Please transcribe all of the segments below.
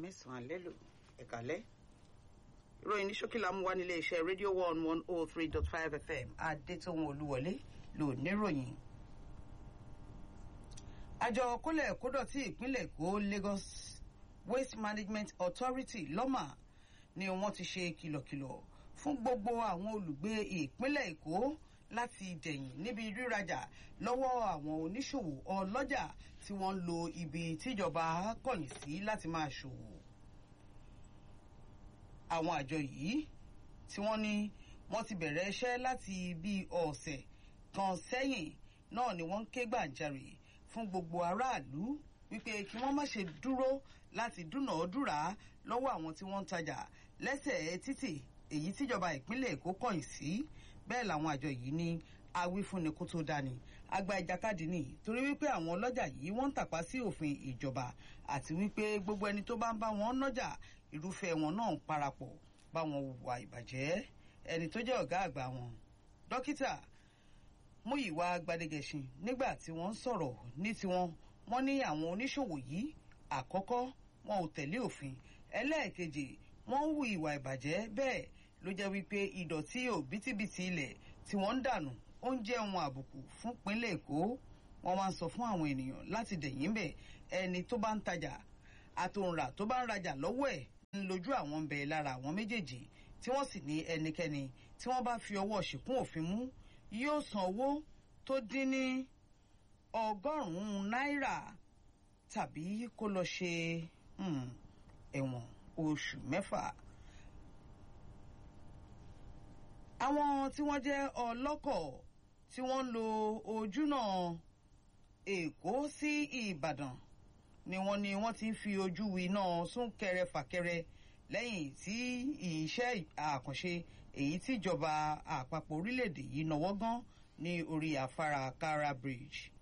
mẹ́sàn-án alẹ́ lò ẹ̀kálẹ́. ìròyìn ní ṣókí la mú wá nílé iṣẹ́ rédíò 103.5 FM Adétòun Olúwọlé ló níròyìn. àjọ kólẹ̀ kódọ̀tí ìpínlẹ̀ Èkó Lagos Waste Management Authority lọ́mà ni wọ́n ti ṣe kìlọ̀kìlọ̀ fún gbogbo àwọn olùgbé ìpínlẹ̀ Èkó láti dẹ̀yìn níbi rírajà lọ́wọ́ àwọn oníṣòwò ọlọ́jà tí wọ́n ń lo ibi tíjọba kọ̀yìn sí láti máa ṣòwò. àwọn àjọ yìí tí wọ́n ní wọ́n ti bẹ̀rẹ̀ iṣẹ́ láti bí ọ̀sẹ̀ kan sẹ́yìn náà ni wọ́n ń ké gbàǹjarè fún gbogbo aráàlú wípé kí wọ́n má ṣe dúró láti dúnàádúrà lọ́wọ́ àwọn tí wọ́n ń tajà lẹ́sẹ̀ títì èyí tíjọba ìpínlẹ̀ Èkó kọ̀yìn sí. bẹ́ẹ̀ làwọn àjọ yìí ní awífúnni kó tó dání àgbà ìjàkadì ni torí wípé àwọn ọlọ́jà yìí wọ́n ń tàpá sí òfin ìjọba àti wípé gbogbo ẹni tó bá ń bá wọn nájà irúfẹ́ wọn náà ń parapọ̀ bá wọn hùwà ìbàjẹ́. ẹni tó jẹ́ ọ̀gá àgbà wọn dókítà Múyìwá Gbadégẹṣin nígbà tí wọ́n ń sọ̀rọ̀ ní tiwọn wọ́n ní àwọn oníṣòwò yìí àkọ́kọ́ wọn ò tẹ̀lé òfin, ẹlẹ́ẹ̀kejì wọ́n ń hu ìwà ìbàjẹ́, bẹ́ẹ̀ ló jẹ́ wípé ìdọ̀tí òbítíbitì ilẹ̀ tí wọ́n ń dànù ó ń jẹ́ ohun àbùkù fún ìpínlẹ̀ Èkó. wọ́n máa ń sọ fún àwọn ènìyàn láti dẹ̀yìn bẹ̀ ẹni tó bá ń tajà àtòǹrà tó bá ń rajà lọ́wọ́ ẹ̀ ń lójú àwọn ń bẹ lára àwọn méjèèjì tí wọ́n sì ní ẹnikẹ́ni tí wọ́n bá fi ọwọ́ ṣìkún òfin mú yóò san owó tó dín ní $100 tàbí kó lọ ṣe ẹ̀wọ̀n oṣù 6. àwọn tí wọ́n jẹ́ ọlọ́kọ̀ tí wọ́n ń lo ojúnà Èkó sí Ìbàdàn ni wọ́n ti ń fi ojú winá súnkẹrẹ fàkẹrẹ lẹ́yìn tí iṣẹ́ àkànṣe èyí tíjọba àpapọ̀ orílẹ̀-èdè yìí náwó gan ní orí afárá Kara Bridge.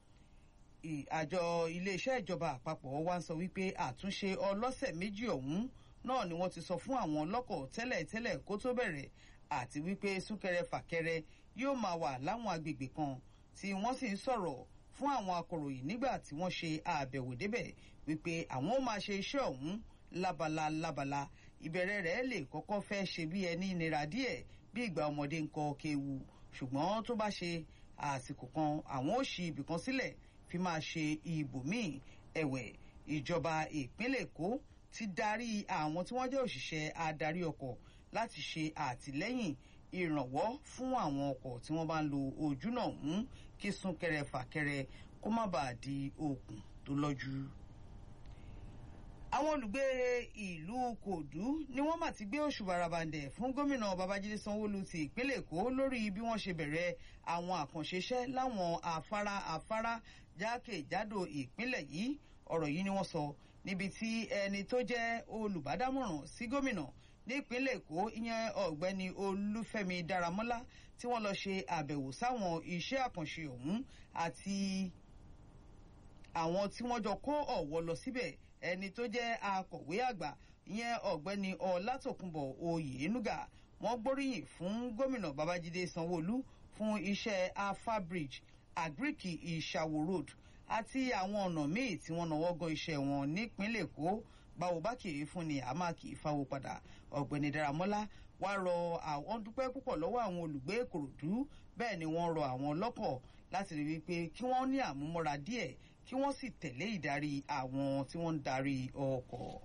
àjọ iléeṣẹ́ ìjọba àpapọ̀ wá ń sọ wípé àtúnṣe ọlọ́sẹ̀ méjì ọ̀hún náà ni wọ́n ti sọ fún àwọn ọlọ́kọ̀ tẹ́lẹ̀tẹ́lẹ̀ kó tó bẹ̀rẹ̀ àti wípé súnkẹrẹ fàkẹrẹ yóò máa wà láwọn agbègbè kan tí wọ́n sì ń sọ̀rọ̀ fún àwọn akọ̀ròyìn nígbà tí wọ́n ṣe àbẹ̀wò débẹ̀ wípé àwọn ó máa ṣe iṣẹ́ ọ̀hún lábala ìbẹ̀rẹ̀ rẹ̀ lè kọ́kọ́ fẹ́ ṣe bí ẹni nira díẹ̀ bí ìgbà ọmọdé ń kọ kéwu, ṣùgbọ́n tó bá ṣe àsìkò kan àwọn ó ṣí ibìkan sílẹ̀ fi máa ṣe ibòmíì. ẹ̀wẹ̀ ìjọba ìpínlẹ̀ Èkó ti darí àwọn tí wọ́n jẹ́ òṣìṣẹ́ adarí ọkọ̀ láti ṣe àtìlẹ́yìn ìrànwọ́ fún àwọn ọkọ̀ tí wọ́n bá ń lo ojúnà ọ̀hún kí súnkẹrẹ fàkẹrẹ kó má bàa di okùn tó lọ́jú. àwọn olùgbé ìlú Kòdú ni wọ́n mà ti gbé òṣùbà ràbàǹdẹ̀ fún gómìnà Babájídé Sanwó-Olú ti ìpínlẹ̀ Èkó lórí bí wọ́n ṣe bẹ̀rẹ̀ àwọn àkànṣe iṣẹ́ láwọn afárá jákèjádò ìpínlẹ̀ yìí. ọ̀rọ̀ yìí ni wọ́n sọ níbi tí ẹni tó jẹ́ olùbádámọ̀ràn sí gómìnà nípínlẹ̀ Èkó ìyẹn ọ̀gbẹ́ni Olúfẹ́mi Dáramọ́lá tí wọ́n lọ ṣe àbẹ̀wò sáwọn iṣẹ́ àkànṣe ọ̀hún àti àwọn tí wọ́n jọ kó ọ̀wọ́ lọ síbẹ̀. ẹni tó jẹ́ akọ̀wé àgbà ìyẹn ọ̀gbẹ́ni Ọlátòkunbọ̀ Oyènúgà wọ́n gbóríyìn fún gómìnà Babájídé Sanwó-Olú fún iṣẹ́ Afa Bridge, Agriki Ìṣàwò Road àti àwọn ọ̀nà míì tí wọ́n náwó gan iṣẹ́ wọn nípínlẹ̀ Èkó. báwo bá kì í fún ni a máa kì í fáwọ́ padà. ọ̀gbẹ́ni Dáramọ́lá wá rọ àwọn dúpẹ́ púpọ̀ lọ́wọ́ àwọn olùgbé Ìkòròdú, bẹ́ẹ̀ ni wọ́n rọ àwọn ọlọ́kọ̀ láti rí wípé kí wọ́n ní àmúmọ́ra díẹ̀ kí wọ́n sì tẹ̀lé ìdarí àwọn tí wọ́n ń darí ọkọ̀.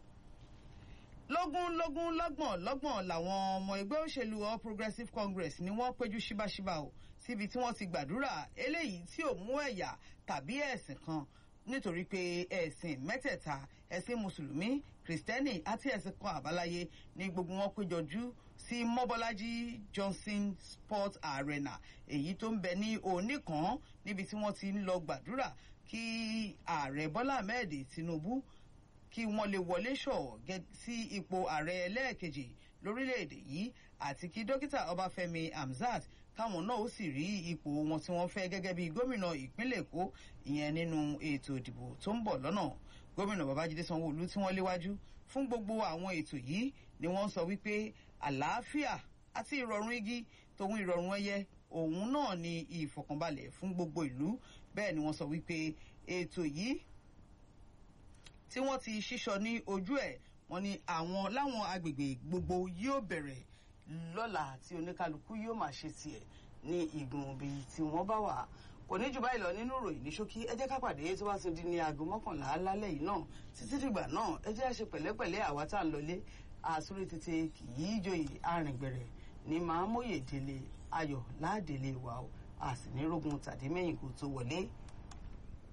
lọ́gbọ̀n làwọn ọmọ ẹgbẹ́ òṣèlú All Progressives Congress ni wọ́n péjú ṣíbáṣíbá o síbi tí wọ́n ti gbàdúrà eléyìí tí ò mú ẹ̀yà tàbí ẹ̀sìn kan, nítorí pé ẹ̀sìn mẹ́tẹ̀ẹ̀ta ẹ̀sìn mùsùlùmí, kìrìsìtẹ́nì àti ẹ̀sìn kan àbáláyé ní gbogbo wọn péjọjú sí Mọ́bọ́lájí Johnson Sports Arena èyí tó ń bẹ ní Oníkan níbi tí wọ́n ti ń lọ gbàdúrà kí ààrẹ Bọ́lá Ahmed Tinubu kí wọ́n lè wọlé ṣọ̀ sí ipò ààrẹ ẹlẹ́ẹ̀kejì lórílẹ̀‐èdè yìí àti kí dókítà Ọbáfẹ́mi Hamzat káwọn náà ó sì rí ipò wọn tí wọ́n fẹ́ gẹ́gẹ́ bí gómìnà ìpínlẹ̀ Èkó ìyẹn nínú ètò ìdìbò tó ń bọ̀ lọ́nà. gómìnà Babájídé Sanwó-Olú tí wọ́n léwájú fún gbogbo àwọn ètò yìí ni wọ́n sọ wípé àlàáfíà àti ìrọ̀rùn igi tòun ìrọ̀rùn ẹyẹ òun náà ni ìfọ̀kànbalẹ̀ fún gbogbo ìlú. bẹ́ẹ̀ ni wọ́n sọ wípé ètò yìí tí wọ́n ti ṣíṣọ ní ojú ẹ̀ wọ́n ní àwọn láwọn agbègbè gbogbo yóò bẹ̀rẹ̀ lọ́la tí oníkálukú yóò máa ṣe tiẹ̀ ní igun ibi tí wọ́n bá wà. Kò ní jù báyìí lọ nínú ìròyìn ní ṣókí. Ẹ jẹ́ ká pàdé tó bá ti di ní aago 11 lálẹ́ yìí náà. Títí dìgbà náà ẹ jẹ́ á ṣe pẹ̀lẹ́pẹ̀lẹ́ àwa tá à ń lọlé. Àsúré tètè kì í joyè arìngbẹ̀rẹ̀ ní máa mòye délé ayọ̀ láàdélé wa o. A sì ní rógun tàdé mẹ́yìn kò tó wọlé.